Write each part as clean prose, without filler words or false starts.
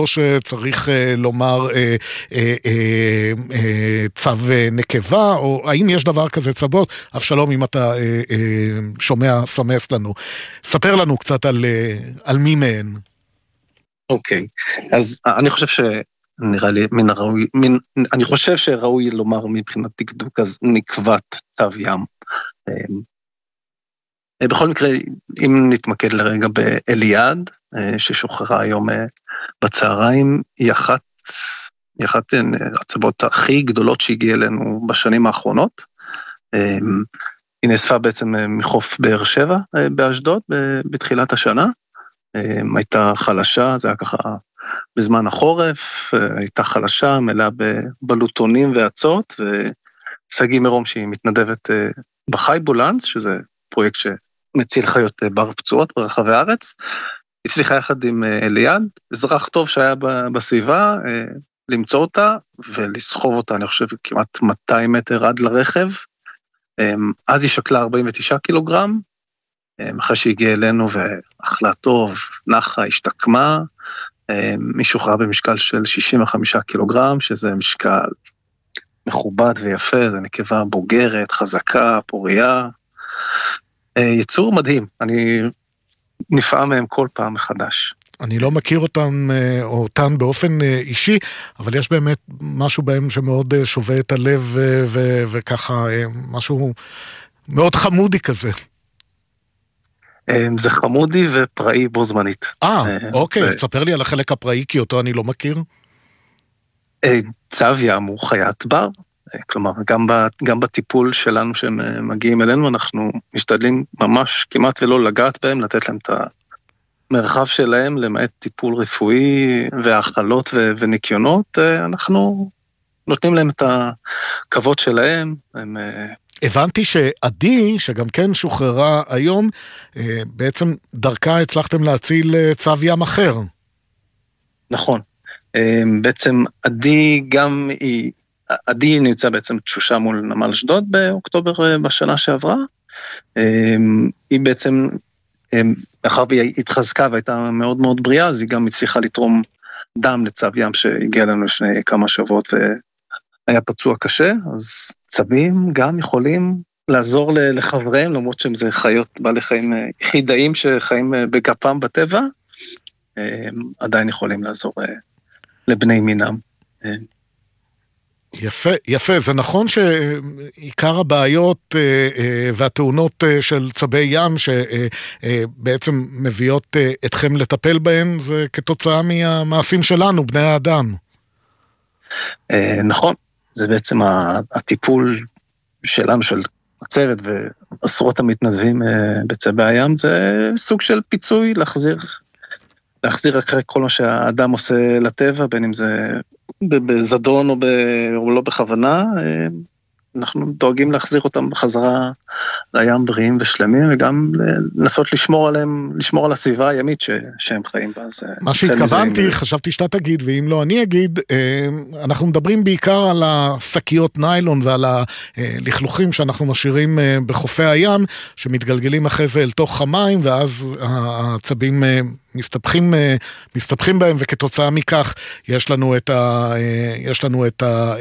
או שצריך לומר צו נקבה, או האם יש דבר כזה צוות? אבשלום, אם אתה שומע, סמס לנו. ספר לנו קצת על מי מהן. אוקיי, אז אני חושב נראה לי אני חושב שראוי לומר מבחינת דקדוק, אז נקבת צב ים. בכל מקרה, אם נתמקד לרגע באליעד, ששוחררה היום בצהריים, היא אחת הצבות הכי גדולות שהגיעה אלינו בשנים האחרונות. היא נאספה בעצם מחוף באר שבע באשדוד בתחילת השנה. הייתה חלשה, זה היה ככה בזמן החורף, הייתה חלשה, מלאה בבלוטונים ועצות, וסגי מרום שהיא מתנדבת בחייבולנס, שזה פרויקט שמציל חיות בר פצועות ברחבי הארץ, הצליחה יחד עם אליעד, אזרח טוב שהיה בסביבה, למצוא אותה ולסחוב אותה, אני חושב כמעט 200 מטר עד לרכב, אז היא שקלה 49 קילוגרם, אחרי שהגיעה אלינו ואכלה טוב, נחה, השתקמה, היא שוחררה במשקל של 65 קילוגרם, שזה משקל מכובד ויפה, זה נקבה בוגרת, חזקה, פוריה, יצור מדהים, אני נפעם מהם כל פעם מחדש. אני לא מכיר אותן באופן אישי, אבל יש באמת משהו בהם שמאוד שווה את הלב, וככה משהו מאוד חמודי כזה. זה חמודי ופראי בו זמנית. אוקיי, תספר לי על החלק הפראי, כי אותו אני לא מכיר. צב ים הוא חיית בר, כלומר, גם בטיפול שלנו שהם מגיעים אלינו, אנחנו משתדלים ממש כמעט ולא לגעת בהם, לתת להם את המרחב שלהם, למעט טיפול רפואי והאכלות וניקיונות, אנחנו נותנים להם את הכבוד שלהם, הם... הבנתי שעדי, שגם כן שוחררה היום, בעצם דרכה הצלחתם להציל צב ים אחר. נכון. בעצם עדי נמצא בעצם תשושה מול נמל אשדוד באוקטובר בשנה שעברה. היא בעצם, אחר והיא התחזקה והייתה מאוד מאוד בריאה, אז היא גם הצליחה לתרום דם לצב ים שהגיע לנו לפני כמה שבועות היה פצוע קשה, אז צבים גם יכולים לעזור לחבריהם, למרות שהם זה חיות בעלי חיים יחידאים שחיים בגפם בטבע, עדיין יכולים לעזור לבני מינם. יפה, יפה. זה נכון שעיקר הבעיות והתאונות של צבי ים שבעצם מביאות אתכם לטפל בהם, זה כתוצאה מהמעשים שלנו, בני האדם. נכון. זה בעצם הטיפול שלנו, של הצוות ועשרות המתנדבים בצבי הים, זה סוג של פיצוי להחזיר אחרי כל מה שהאדם עושה לטבע, בין אם זה בזדון או לא בכוונה, אנחנו דואגים להחזיר אותם בחזרה לים בריאים ושלמים, וגם לנסות לשמור עליהם, לשמור על הסביבה הימית שהם חיים בה. מה שהתכוונתי, חשבתי שאתה תגיד, ואם לא אני אגיד, אנחנו מדברים בעיקר על השקיות ניילון ועל הלכלוכים שאנחנו משאירים בחופי הים, שמתגלגלים אחרי זה אל תוך המים, ואז הצבים מסתבכים בהם, וכתוצאה מכך יש לנו את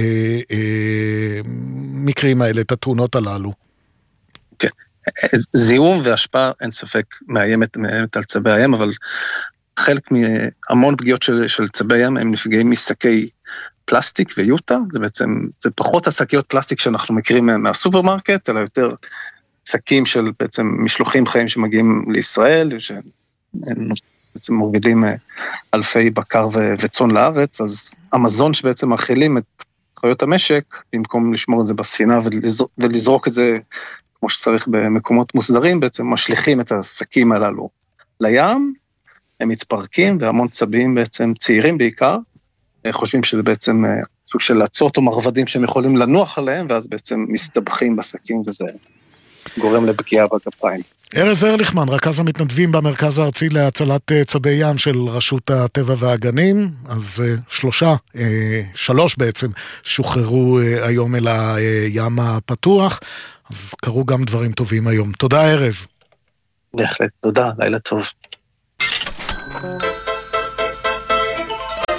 המקרים האלה, את התאונות הללו. כן, זיהום והשפעה אין ספק מאיימת על צבי הים, אבל חלק מהמון פגיעות של צבי ים הם נפגעים משקי פלסטיק ויוטה, זה בעצם, זה פחות השקיות פלסטיק שאנחנו מכירים מהסופרמרקט, אלא יותר שקים של בעצם משלוחים חיים שמגיעים לישראל, בעצם מובילים אלפי בקר וצאן לארץ, אז המזון שבעצם מאכילים את חיות המשק, במקום לשמור את זה בספינה ולזרוק את זה כמו שצריך במקומות מוסדרים, בעצם משליכים את השקים הללו לים, הם מתפרקים, והמון צבים בעצם צעירים בעיקר, חושבים שזה בעצם סוג של עצות או מרבדים שהם יכולים לנוח עליהם, ואז בעצם מסתבכים בשקים, וזה גורם לפגיעה בגפיים. ארז ארליכמן, רכז המתנדבים במרכז הארצי להצלת צבי ים של רשות הטבע והגנים, אז שלוש בעצם שוחררו היום אל הים הפתוח, אז קרו גם דברים טובים היום. תודה ארז. בהחלט, תודה, לילה טוב.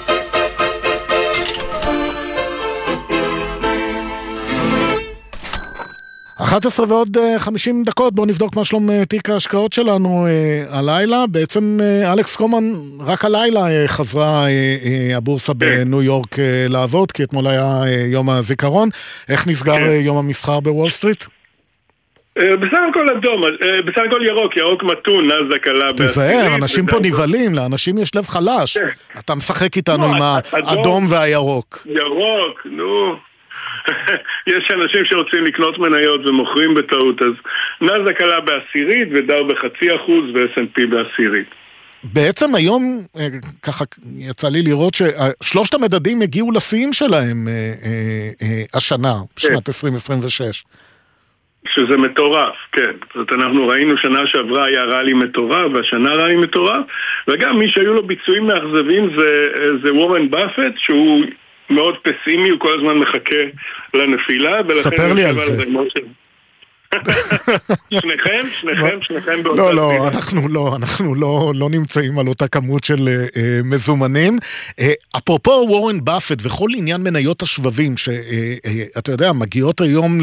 11 ועוד 50 דקות, בואו נבדוק מה שלום תיק ההשקעות שלנו הלילה. בעצם אלכס קומן, רק הלילה חזרה הבורסה בניו יורק לעבוד, כי אתמול היה יום הזיכרון. איך נסגר יום המסחר בוול סטריט? בסך הכל אדום, בסך הכל ירוק מתון, נאסד"ק עלה. תזהר, אנשים פה נבלים, לאנשים יש לב חלש. אתה משחק איתנו עם האדום והירוק. ירוק, נו. יש אנשים שרוצים לקנות מניות ומוכרים בטעות, אז נאסד"ק עלה ב10% ודאו ב0.5% ו-S&P ב10%. בעצם היום, ככה יצא לי לראות ששלושת המדדים הגיעו לשיאים שלהם השנה, בשנת 2026. שזה מטורף, כן. זאת אנחנו ראינו שנה שעברה היה רלי מטורף, והשנה רלי מטורף, וגם מי שהיו לו ביצועים מאכזבים זה וורן באפט, שהוא מאוד פסימי, הוא כל הזמן מחכה לנפילה, ספר לי על זה. שניכם באותה אנחנו לא נמצאים על אותה כמות של מזומנים. אפרופו וורן באפט וכל עניין מניות השבבים שאתה יודע, מגיעות היום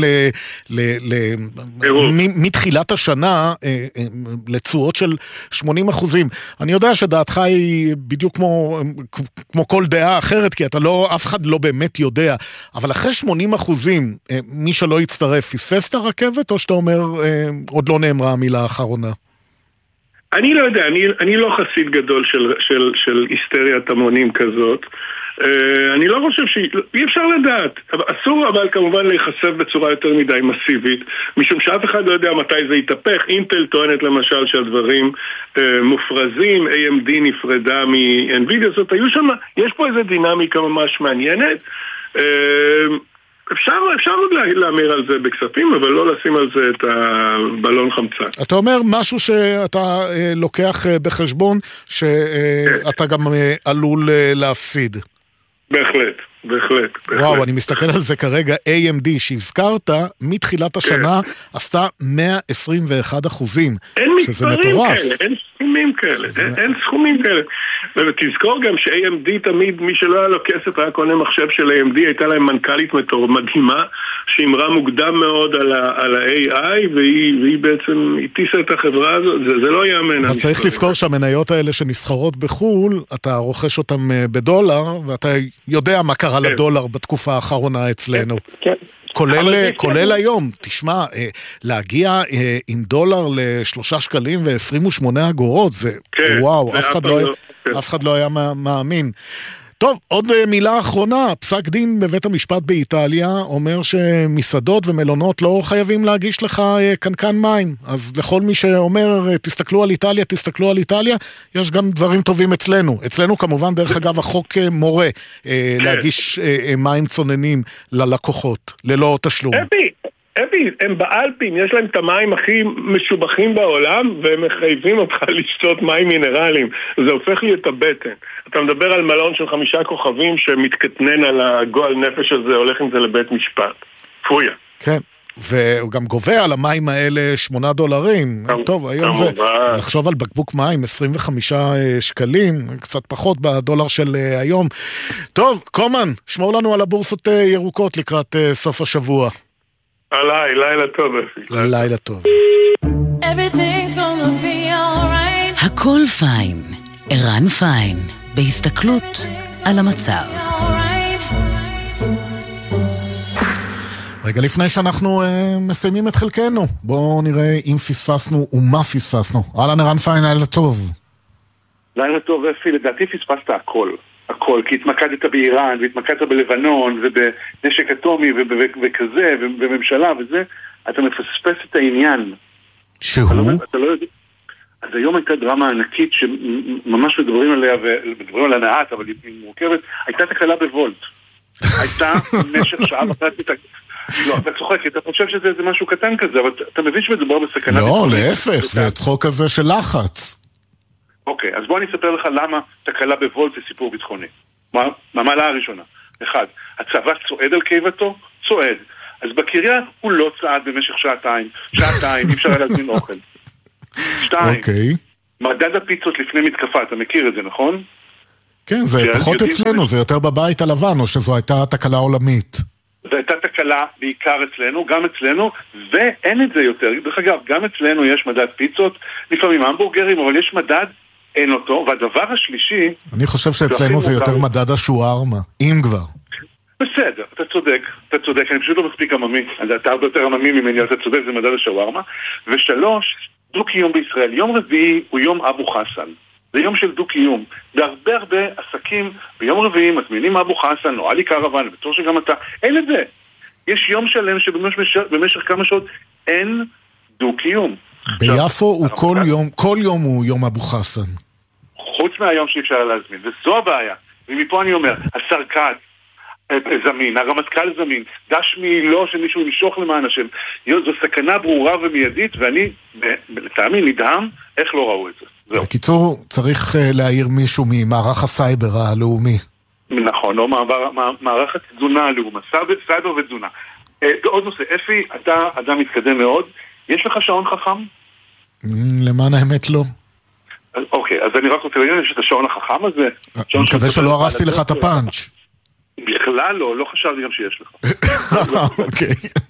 מתחילת השנה לתשואות של 80%. אני יודע שדעתך היא בדיוק כמו כל דעה אחרת, כי אף אחד לא באמת יודע, אבל אחרי 80%, מי שלא יצטרף פספס את הרכבת, או שאתה אומר, עוד לא נאמרה המילה האחרונה? אני לא יודע, אני לא חסיד גדול של היסטריית המונים כזאת. אני לא חושב אי אפשר לדעת. אסור אבל כמובן להיחשף בצורה יותר מדי מסיבית, משום שאף אחד לא יודע מתי זה יתהפך. אינטל טוענת למשל שהדברים מופרזים, AMD נפרדה מ-NVIDIA, זאת היו שם, יש פה איזו דינמיקה ממש מעניינת. אפשר עוד להמיר על זה בכספים, אבל לא לשים על זה את הבלון חמצן. אתה אומר משהו שאתה לוקח בחשבון, שאתה גם עלול להפסיד. בהחלט. וואו, אני מסתכל על זה כרגע, AMD שהזכרת, מתחילת השנה עשתה 121%, שזה מטורף. אין סכומים כאלה. ותזכור גם ש-AMD תמיד, מי שלא היה לו כסף היה קונה מחשב של AMD, הייתה להם מנכ"לית מדהימה, שאמרה מוקדם מאוד על ה-AI, והיא בעצם הטיסה את החברה הזאת, זה לא יאמן. אתה צריך לזכור שהמניות האלה שנסחרות בחול, אתה רוכש אותם בדולר, ואתה יודע מה קרה לדולר בתקופה האחרונה אצלנו. כן. כולל היום, תשמע, להגיע עם דולר ל3.28 אגורות, זה וואו, אף אחד לא היה מאמין. טוב, עוד מילה אחרונה, פסק דין בבית המשפט באיטליה אומר שמסעדות ומלונות לא חייבים להגיש לך קנקן מים, אז לכל מי שאומר תסתכלו על איטליה, יש גם דברים טובים אצלנו כמובן דרך אגב החוק מורה להגיש מים צוננים ללקוחות, ללא תשלום. הם באלפים, יש להם את המים הכי משובחים בעולם, והם מחייבים אותך לשתות מים מינרליים. זה הופך לי את הבטן. אתה מדבר על מלון של 5 כוכבים שמתקטנן על הגועל נפש הזה, הולך עם זה לבית משפט. פויה. כן, והוא גם גובה על המים האלה $8. טוב, היום זה, לחשוב על בקבוק מים, 25 שקלים, קצת פחות בדולר של היום. טוב, קומן, שמור לנו על הבורסות ירוקות לקראת סוף השבוע. עליי, לילה טוב. לילה טוב. הכל פיין, ערן פיין, בהסתכלות על המצב. רגע לפני שאנחנו מסיימים את חלקנו, בואו נראה אם פספסנו ומה פספסנו. אהלן ערן פיין, לילה טוב. לילה טוב, אפי, לדעתי פספסת הכל, כי התמקדת באיראן, והתמקדת בלבנון, ובנשק אטומי, וכזה, ובממשלה, וזה, אתה מפספס את העניין. שהוא? אתה לא יודע. אז היום הייתה דרמה ענקית, שממש מדברים עליה, ומדברים עליה נעט, אבל היא מורכבת, הייתה תקלה בוולט. הייתה במשך שעה וחצי לא, אתה צוחק, אתה חושב שזה משהו קטן כזה, אבל אתה מבין שמדובר בסכנה... לא, להפך, זה צחוק כזה של לחץ. אוקיי, אז בוא אני אספר לך למה תקלה בוולט זה סיפור ביטחוני. מהמעלה הראשונה. 1, הצבא צועד על קיבתו? צועד. אז בקריה הוא לא צעד במשך שעתיים, אי אפשר היה להזמין אוכל. 2, מדד הפיצות לפני מתקפה, אתה מכיר את זה, נכון? כן, זה פחות אצלנו, זה יותר בבית הלבן, או שזו הייתה תקלה עולמית. והייתה תקלה בעיקר אצלנו, גם אצלנו, ואין את זה יותר. דרך אגב, גם אצלנו יש מדד פיצות, לפעמים המבורגרים, אבל יש מדד, אין אותו. והדבר השלישי... אני חושב שאצלנו זה יותר מדד השוארמה, אם כבר. בסדר, אתה צודק, אני פשוט לא מספיק עממי, אתה הרבה יותר עממי ממני, אתה צודק, זה מדד השוארמה. ושלוש, דו-קיום בישראל. יום רביעי הוא יום אבו חסן. זה יום של דו-קיום. בהרבה עסקים, ביום רביעי מזמינים אבו חסן, או עלי קרוון, בתור שגם אתה, אין את זה. יש יום שלם שבמשך כמה שעות אין דו-קיום. ביפו הוא כל יום הוא יום אבו חסן. חוץ מהיום שאפשר להזמין, וזו הבעיה. ומפה אני אומר, השר כץ זמין, הרמטכ"ל זמין, דש מילו שמישהו ימשוך למען השם. זו סכנה ברורה ומיידית, ואני, לטעמי, נדהם איך לא ראו את זה. בקיצור, צריך להעיר מישהו ממערך הסייבר הלאומי. נכון, או מערך התזונה הלאומי, סייבר ותזונה. עוד נושא, אפי, אתה אדם מתקדם מאוד, יש לך שעון חכם? למען האמת לא. אוקיי, אז אני רק רוצה להגיד, יש את השעון החכם הזה. אני מקווה שלא הרסתי לך את הפאנץ'. בכלל לא חשבתי גם שיש לך. אוקיי.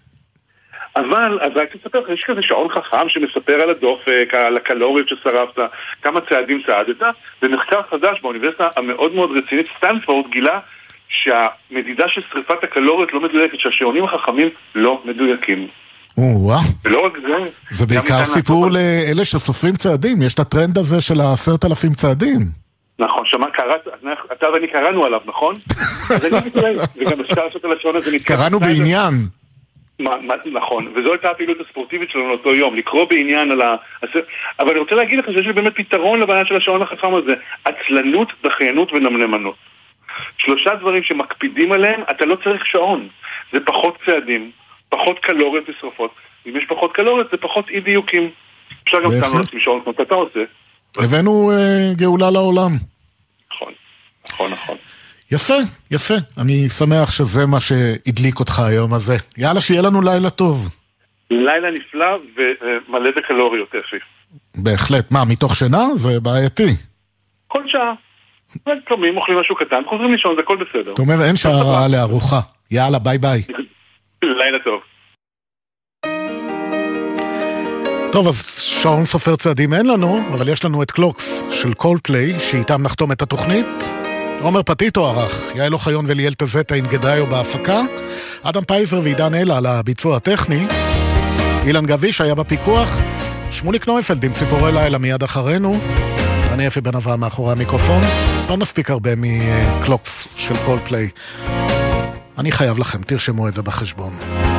אבל, אז הייתי לספר לך, יש כזה שעון חכם שמספר על הדופק, על הקלוריות ששרפת, כמה צעדים צעדת, ומחקר חדש באוניברסיטה המאוד מאוד רצינית, סטנפורד, גילה שהמדידה של שריפת הקלוריות לא מדויקת, שהשעונים החכמים לא מדויקים. ולא רק זה... זה בעיקר סיפור לאלה שסופרים צעדים, יש את הטרנד הזה של 10,000 צעדים. נכון, אתה ואני קראנו עליו, נכון? וגם אפשר לעשות על השעון הזה... קראנו בעניין. נכון, וזו הייתה הפעילות הספורטיבית שלנו לאותו יום, לקרוא בעניין על אבל אני רוצה להגיד לך שיש לי באמת פתרון לבעיה של השעון החכם הזה, עצלנות, דחיינות ונמנמנות. 3 דברים שמקפידים עליהם, אתה לא צריך שעון. זה פחות צעדים, פחות קלוריות ושרפות. אם יש פחות קלוריות, זה פחות אי דיוקים. אפשר גם סתם לעצמי שעון כמו אתה עושה. הבאנו גאולה לעולם. נכון. יפה. אני שמח שזה מה שהדליק אותך היום הזה. יאללה, שיהיה לנו לילה טוב. לילה נפלא ומלא בקלוריות, אפי. בהחלט. מה, מתוך שינה? זה בעייתי. כל שעה. קמים, אוכלים משהו קטן, חוזרים לישון, זה הכל בסדר. זאת אומרת, אין שעה רעה לארוחה. יאללה, ביי. לילה טוב. טוב, אז שעון סופר צעדים אין לנו, אבל יש לנו את קלוקס של קולפליי, שאיתם נחתום את התוכנית. עומר פטיטו ערך, יעל אוחיון וליאל תזטה עם גדאיו בהפקה, אדם פייזר ועידן אלה על הביצוע הטכני, אילן גביש היה בפיקוח, שמוליק נויפלד עם ציפורי לילה מיד אחרינו, אני אפי בן אברהם מאחורי המיקרופון, לא נספיק הרבה מקלוקס של קולפליי. אני חייב לכם, תרשמו את זה בחשבון.